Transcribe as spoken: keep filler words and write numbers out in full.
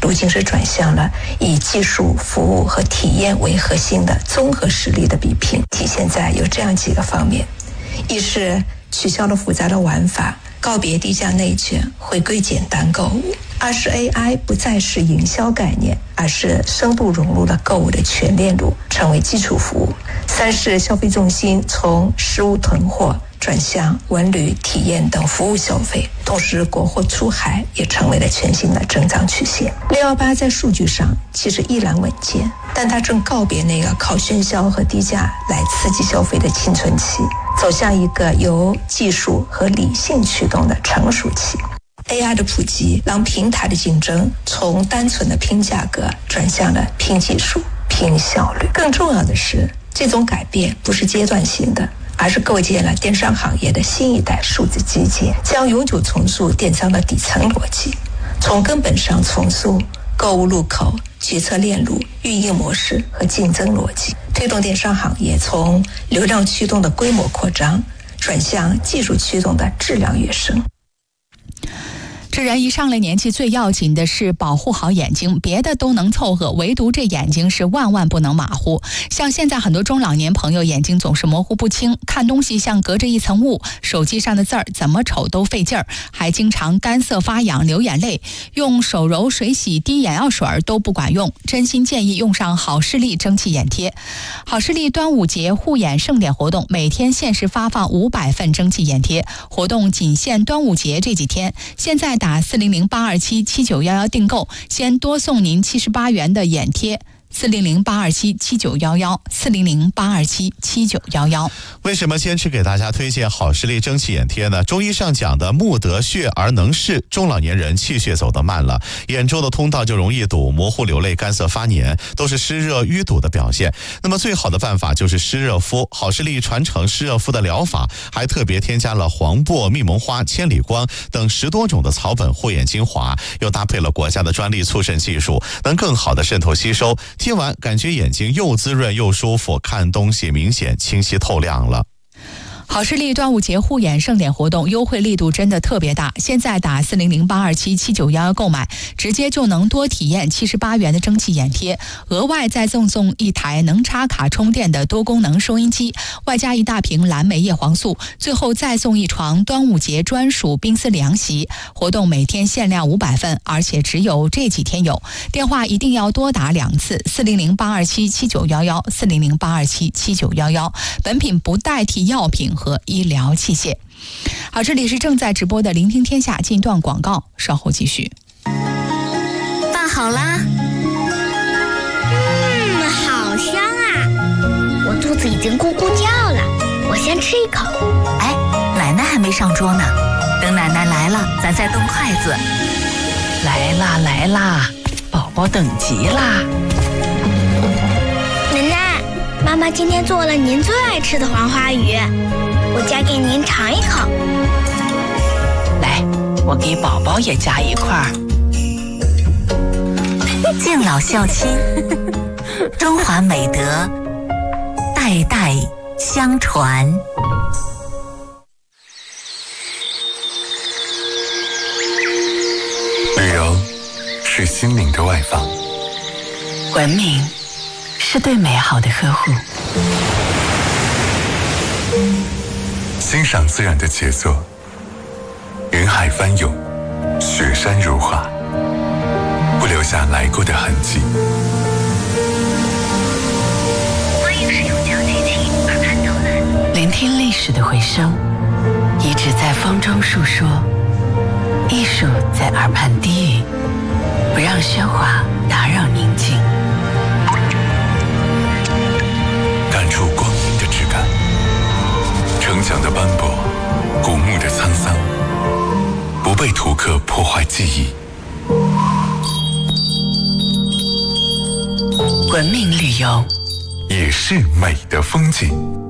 如今是转向了以技术、服务和体验为核心的综合实力的比拼，体现在有这样几个方面：一是取消了复杂的玩法，告别低价内卷，回归简单购物；二是 A I 不再是营销概念，而是深度融入了购物的全链路，成为基础服务；三是消费重心从实物囤货转向文旅、体验等服务消费，同时国货出海也成为了全新的增长曲线。六一八在数据上其实依然稳健，但它正告别那个靠喧嚣和低价来刺激消费的青春期，走向一个由技术和理性驱动的成熟期。A I 的普及让平台的竞争从单纯的拼价格转向了拼技术、拼效率。更重要的是，这种改变不是阶段性的，而是构建了电商行业的新一代数字基建，将永久重塑电商的底层逻辑，从根本上重塑购物入口、决策链路、运营模式和竞争逻辑，推动电商行业从流量驱动的规模扩张转向技术驱动的质量跃升。 这人一上了年纪，最要紧的是保护好眼睛，别的都能凑合，唯独这眼睛是万万不能马虎。像现在很多中老年朋友眼睛总是模糊不清，看东西像隔着一层雾，手机上的字儿怎么瞅都费劲儿，还经常干涩发痒流眼泪，用手揉水洗滴眼药水都不管用，真心建议用上好视力蒸汽眼贴。好视力端午节护眼盛典活动，每天限时发放五百份蒸汽眼贴，活动仅限端午节这几天。现在打四零零八二七七九一一订购，先多送您七十八元的眼贴。四零零八二七七九一一，四零零八二七七九一一。 为什么坚持给大家推荐好视力蒸汽眼贴呢？中医上讲的目得血而能视，中老年人气血走得慢了，眼周的通道就容易堵，模糊流泪、干涩发黏，都是湿热淤堵的表现。那么最好的办法就是湿热敷。好视力传承湿热敷的疗法，还特别添加了黄柏、蜜蒙花、千里光等十多种的草本护眼精华，又搭配了国家的专利促渗技术，能更好的渗透吸收。贴完感觉眼睛又滋润又舒服，看东西明显清晰透亮了。 好视力端午节护眼盛典活动优惠力度真的特别大，现在打四零零八二七七九一一购买，直接就能多体验七十八元的蒸汽眼贴，额外再赠送一台能插卡充电的多功能收音机，外加一大瓶蓝莓叶黄素，最后再送一床端午节专属冰丝凉席。活动每天限量五百份，而且只有这几天有，电话一定要多打两次，四零零八二七七九一一，四零零八二七七九一一。本品不代替药品和医疗器械。好，这里是正在直播的聆听天下，进段广告，稍后继续。 饭好啦。嗯，好香啊，我肚子已经咕咕叫了，我先吃一口。 哎，奶奶还没上桌呢，等奶奶来了咱再动筷子。 来啦来啦，宝宝等急啦。 奶奶，妈妈今天做了您最爱吃的黄花鱼，我夹给您尝一口。 来，我给宝宝也夹一块儿。 敬老孝亲，中华美德代代相传。 旅游是心灵的外放， 文明是对美好的呵护， 欣赏自然的杰作，云海翻涌，雪山如画，不留下来过的痕迹。 欢迎使用讲解器耳畔导览， 聆听历史的回声，遗址在风中述说，艺术在耳畔低语，不让喧哗打扰宁静。 感触光阴的质感，城墙的斑驳，古墓的沧桑，不被图刻破坏记忆。 文明旅游也是美的风景。